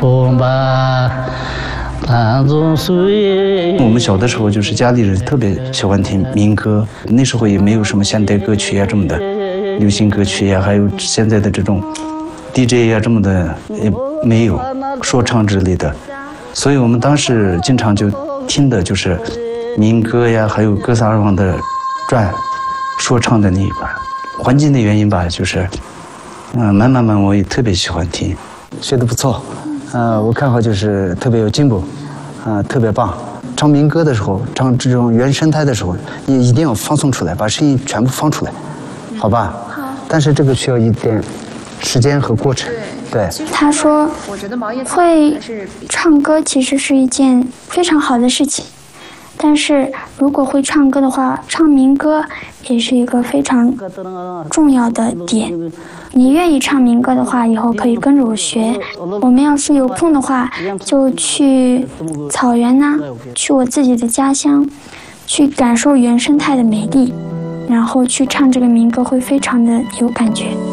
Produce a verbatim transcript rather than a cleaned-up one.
春吧，兰中水。我们小的时候就是家里人特别喜欢听民歌，那时候也没有什么现代歌曲呀这么的，流行歌曲呀，还有现在的这种 D J 呀这么的也没有，说唱之类的，所以我们当时经常就听的就是民歌呀，还有哥萨尔王的传，说唱的那一块。环境的原因吧，就是，嗯，慢慢慢我也特别喜欢听，学得不错，呃，我看好就是特别有进步，啊、呃，特别棒。唱民歌的时候，唱这种原生态的时候，你一定要放松出来，把声音全部放出来，好吧？好。但是这个需要一点时间和过程。对。 他说，会唱歌其实是一件非常好的事情。 但是如果会唱歌的话，唱民歌也是一个非常重要的点。你愿意唱民歌的话，以后可以跟着我学。我们要是有空的话，就去草原呐、啊，去我自己的家乡，去感受原生态的美丽，然后去唱这个民歌，会非常的有感觉。